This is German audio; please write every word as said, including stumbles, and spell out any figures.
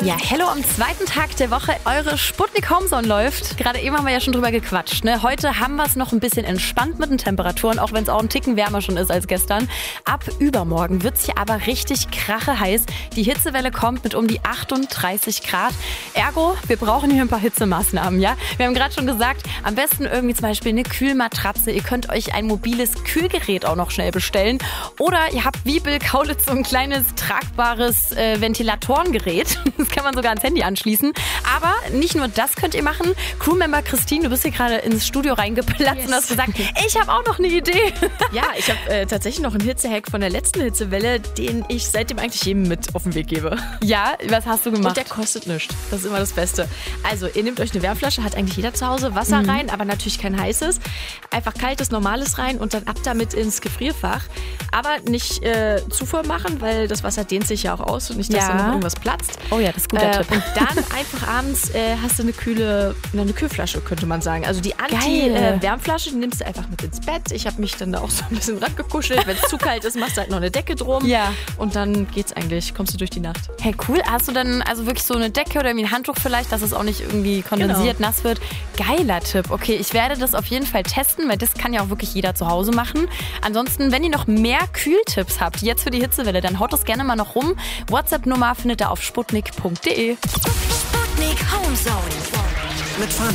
Ja, hello am zweiten Tag der Woche. Eure Sputnik Homezone läuft. Gerade eben haben wir ja schon drüber gequatscht. Ne? Heute haben wir es noch ein bisschen entspannt mit den Temperaturen, auch wenn es auch ein Ticken wärmer schon ist als gestern. Ab übermorgen wird es hier aber richtig krache heiß. Die Hitzewelle kommt mit um die achtunddreißig Grad. Ergo, wir brauchen hier ein paar Hitzemaßnahmen. Ja? Wir haben gerade schon gesagt, am besten irgendwie zum Beispiel eine Kühlmatratze. Ihr könnt euch ein mobiles Kühlgerät auch noch schnell bestellen. Oder ihr habt wie Bill Kaulitz so ein kleines tragbares äh, Ventilatorengerät. Das kann man sogar ans Handy anschließen. Aber nicht nur das könnt ihr machen. Crewmember Christine, du bist hier gerade ins Studio reingeplatzt yes. und hast gesagt, ich habe auch noch eine Idee. Ja, ich habe äh, tatsächlich noch einen Hitzehack von der letzten Hitzewelle, den ich seitdem eigentlich jedem mit auf den Weg gebe. Ja, was hast du gemacht? Und der kostet nichts. Das ist immer das Beste. Also, ihr nehmt euch eine Wärmflasche, hat eigentlich jeder zu Hause, Wasser mhm. rein, aber natürlich kein heißes. Einfach kaltes, normales rein und dann ab damit ins Gefrierfach. Aber nicht äh, zu voll machen, weil das Wasser dehnt sich ja auch aus und nicht, dass ja. da noch irgendwas platzt. Oh ja, das ist ein guter äh, Tipp. Und dann einfach abends äh, hast du eine kühle, eine Kühlflasche, könnte man sagen. Also die Anti-Wärmflasche, äh, die nimmst du einfach mit ins Bett. Ich habe mich dann da auch so ein bisschen rangekuschelt. Wenn es zu kalt ist, machst du halt noch eine Decke drum. Ja. Und dann geht's eigentlich, kommst du durch die Nacht. Hey, cool. Hast du dann also wirklich so eine Decke oder irgendwie ein Handtuch vielleicht, dass es auch nicht irgendwie kondensiert, genau. nass wird? Geiler Tipp. Okay, ich werde das auf jeden Fall testen, weil das kann ja auch wirklich jeder zu Hause machen. Ansonsten, wenn ihr noch mehr Kühltipps habt, jetzt für die Hitzewelle, dann haut das gerne mal noch rum. WhatsApp-Nummer findet ihr auf sputnik punkt de. Sputnik Homezone mit